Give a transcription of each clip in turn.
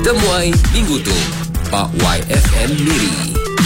Temuai Minggu tu Pak YFM Miri.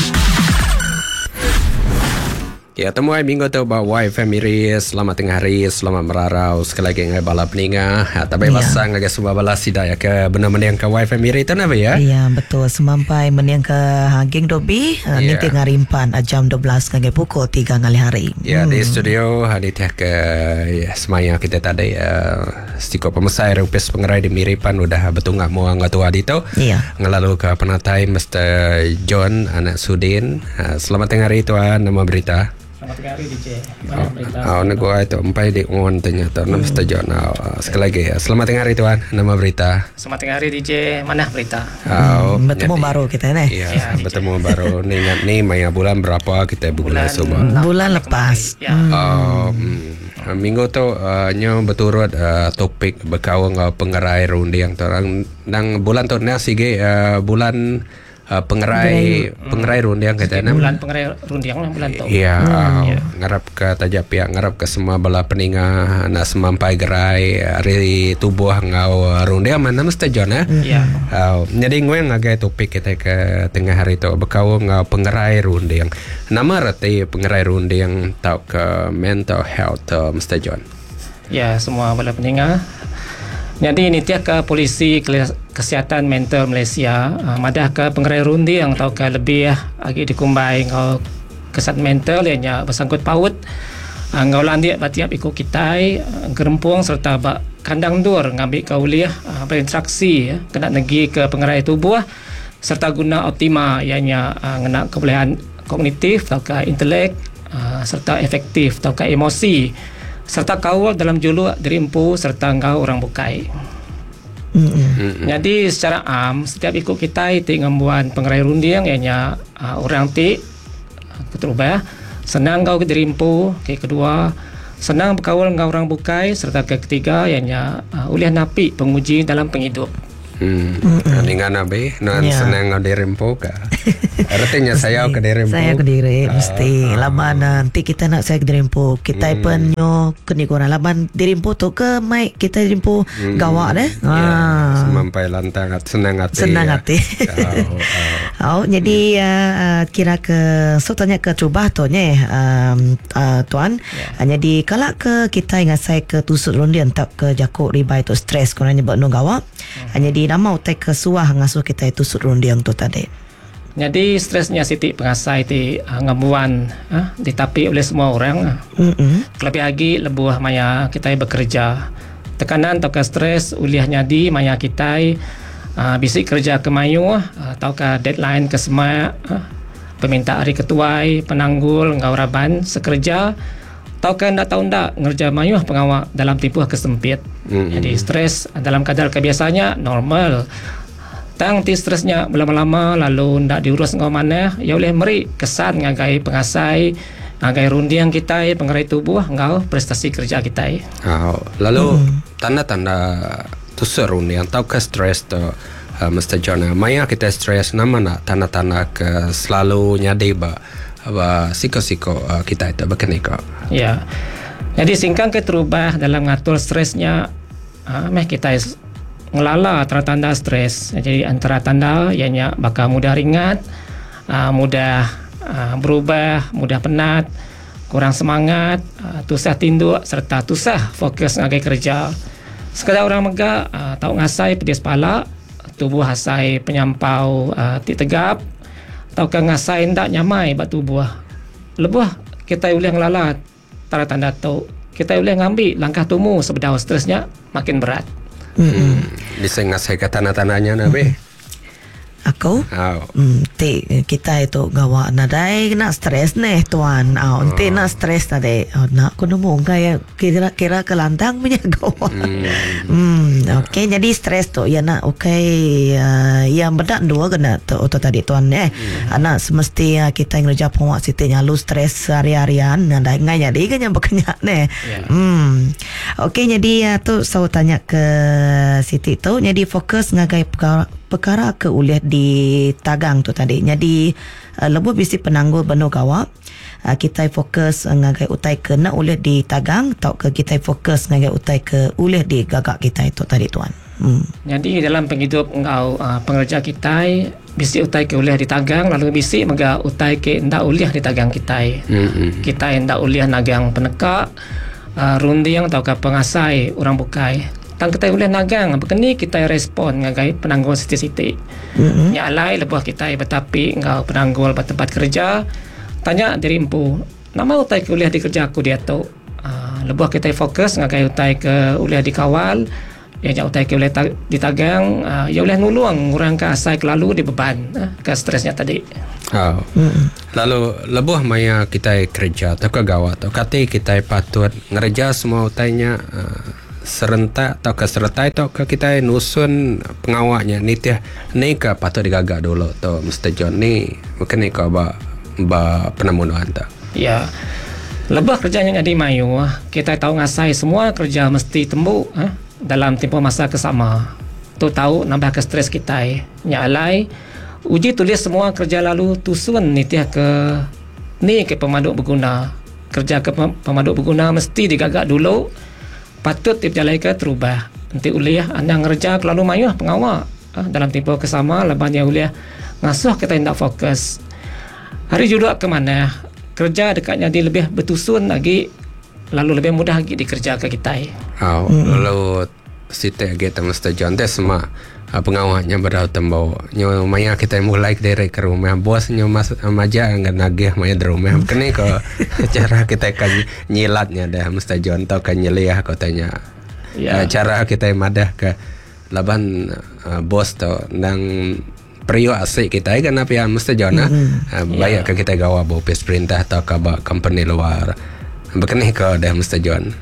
Ya, temuai minggu tu bawa family. Selamat tengah hari, selamat merarau. Sekali lagi ngai bala peninga. Tapi pasang lagi semua bala sida ya ke benar-benar yang ke wifi family tu nabe ya. Ya, betul. Semampai meniang ke Geng Dobi, nanti ngarimpan jam 12 ngai pukul 3 ngali hari. Ya, di studio hari teh ke semaya kita tadi stiko pemesai rupes pengerai di Miripan udah betul ngak mau ngak tua di tu. Iya. Ngelalu ke penatai Mr. John anak Sudin. Selamat tengah hari tuan, nama berita. Selamat tengah hari DJ. Mana berita? Negara itu empai di ngon ternyata nama Mr. John. Sekali lagi ya. Selamat tengah hari tuan, nama berita. Selamat tengah hari DJ. Mana berita? Bertemu baru kita ni. Ya, bertemu baru. Ni ingat ni maya bulan berapa kita bulan semua. Bulan lepas. Ya. Minggu tu nyo berturut topik berkawang pengerai runding orang nang bulan tu ni sige bulan pengerai runding katanya. Bulan pengerai runding lah bulan tu. Iya, ngarap ke tajap pihak ngarap ke semua bala peninga na semampai gerai hari tubuh ngau runding mana mesti John ya. Ya. Jadi gue ngagai topik kita ke tengah hari tu berkawang ngau pengerai runding. Nama reti pengerai runding tau ke mental health mesti John. Ya, semua bala peninga. Jadi ini tiap ke polisi kesihatan mental Malaysia madah ke pengerai runding atau ke lebih lagi dikumbai ngau kesihatan mental yang bersangkut paut ngau landia batiap ikut kitai gerempung serta bak kandang dur ngambil kauliah berinteraksi kena negi ke pengerai tubuh serta guna optima ianya ngena kebolehan kognitif atau ke intelek serta efektif atau ke emosi serta kawal dalam juluk dirimpu serta engkau orang bukai. Jadi secara setiap ikut kita itu ngambuan pengerai runding ianya orang ti keterubah senang kau dirimpu, kedua senang berkawal engkau orang bukai serta ketiga ianya uliah napi penguji dalam penghidup. Dengan nabi nan senang dirempo ka. Artinya saya ke dirempo. Saya ke diri mesti lama nanti kita nak saya ke dirempo. Kita penyo keni korang laban dirempo tu ke mai kita dirempo gawak deh. Semampai lantang senang hati. Senang hati. Jadi kira ke so tanya ke cuba tu nye tuan. Jadi kalau ke kita ingat saya ke tusuk rundian tak ke jakuk ribai tu stres korang nyebut no gawak. Jadi nama utai ke suah ngasuh kita itu surundiang tu tadi. Jadi stresnya Siti pengasai ti ngemuan ditapi oleh semua orang. Lebih lagi lebuh maya kita bekerja. Tekanan atau ke stres uliahnya di maya kita bisik kerja ke mayu atau ke deadline ke semua peminta hari ketuai penanggul ngauraban sekerja atau ke ndak tahu ndak ngerja mayu pengawal dalam tipuh kesempit. Jadi stres dalam kadar kebiasaannya normal. Tang ti stresnya lama-lama lalu ndak diurus ngau mana ya oleh meri kesan ngagai pengasai ngagai runding kita pengerai tubuh ngau prestasi kerja kita. Lalu tanda-tanda tusuk runding atau ke stres tu Mr. John maya kita stres nama nak tanda-tanda ke selalu nyadi siko-siko kita itu berkenika. Ya. Jadi singkang ke terubah dalam ngatur stresnya kita ngelala tanda-tanda stres. Jadi antara tanda ianya bakal mudah ringat, mudah berubah, mudah penat, kurang semangat, tusah tinduk serta tusah fokus ngagai kerja. Sekadar orang megah tahu ngasai pedis pala, tubuh hasai penyampau ti tegap atau ke ngasai ndak nyamai bat tubuh. Lebuh kita boleh ngelala tanda-tanda tu. Kita boleh ngambil langkah tumu sebedau stresnya makin berat. Bisa ngasai ke tanda-tandanya nabe. Aku kita itu gawak nadai nak stres nih tuan. Nanti nak stres tadi nak kuno mau kayak kira-kira ke lantang punya gawak. Okey, jadi stres tu ya nak yang bedak dua kena tu tadi tuan anak semesti kita ngerja pawak siti nyalu stres hari-harian nadai ngai jadi kan yang berkenyak nih. Okey, jadi tu saya tanya ke siti tu jadi fokus ngagai perkara ke uliah di tagang tu tadi. Jadi lebuh bisi penangguh beno gawak kita fokus ngagai utai ke nak uliah di tagang atau ke kita fokus ngagai utai ke uliah di gagak kita itu tadi tuan. Jadi dalam penghidup engkau pengerja kita bisi utai ke uliah ditagang lalu bisi mega utai ke ndak uliah ditagang kita. Kita ndak uliah nagang penekak rundiang atau ke pengasai orang bukai. Tang kita uliah nagang bekeni kita respon ngagai penanggul siti-siti. Nya alai lebuh kita betapi engkau penanggul tempat kerja tanya diri empu nama utai ke uliah dikerja aku dia tu. Lebuh kita fokus ngagai utai ke uliah dikawal ya utai ke uliah ditagang ya uliah nuluang ngurang ke asai kelalu di beban ke stresnya tadi. Lalu lebuh maya kita kerja atau ke gawa atau kata kita patut ngerja semua utainya serentak atau kesertai atau ke kita nusun pengawaknya ni ke patut digagak dulu atau Mr. John ni bukan ni ke ba penemuan tak. Ya. Lebah kerjanya jadi mayu, kita tahu ngasai semua kerja mesti tembuk dalam tempoh masa kesama. Tu tahu nambah ke stres kita. Nyalai uji tulis semua kerja lalu tusun nitiah ke pemaduk berguna. Kerja ke pemaduk berguna mesti digagak dulu. Patut dijalai ke terubah. Nanti uliah anda ngerja lalu mayu pengawal dalam tempoh kesama lebahnya uliah ngasuh kita tidak fokus. Hari juduk ke mana? Kerja dekatnya dia lebih bertusun lagi lalu lebih mudah lagi dikerja ke kita. Lalu site kita Mr. John teh semua pengawalnya berau tembau. Nyo maya kita mulai dari ke rumah bos nyo maja enggak nagih maya di rumah. Kene ko cara kita kan nyilatnya dah Mr. John tau kan nyeliah katanya. Cara kita madah ke laban bos tu nang Priyo asik kita kan apa yang mesti jana banyak ke kita gawa bopis perintah atau ke company luar begini ke dah mesti jon.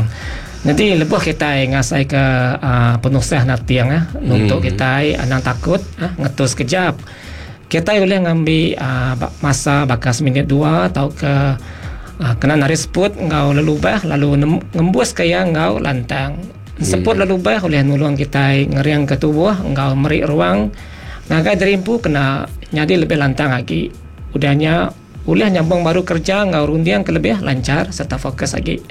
Jadi lebuh kita ngasai ke penusah natiang untuk kita anang takut ngetus kejap. Kita boleh ngambil masa bakas minit 2 atau ke kena naris put ngau lelubah lalu ngembus kaya ngau lantang. Seput lelubah oleh nulung kita ngeriang ke tubuh ngau meri ruang naga derimpu kena nyadi lebih lantang lagi. Udahnya uliah nyambung baru kerja ngau rundiang ke lebih lancar serta fokus lagi.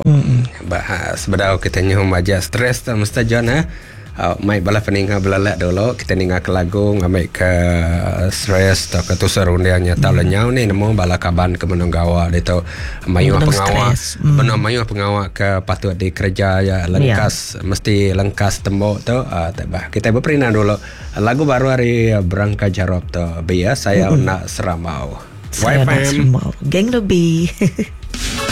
Bahas bedau kita nyu maja stres tak mesti jona. Mai bala peninga belalak dulu kita ninga ke lagu ngamai ke stres tak ke tusar rundiangnya tahu lenyau ni nemu bala kaban ke menunggawa itu mayu pengawal benar mayu pengawal ke patut di kerja ya lengkas mesti lengkas tembok tu tak kita berperinah dulu lagu baru hari berangkat jarop tu biasa saya nak seramau saya nak seramau geng lebih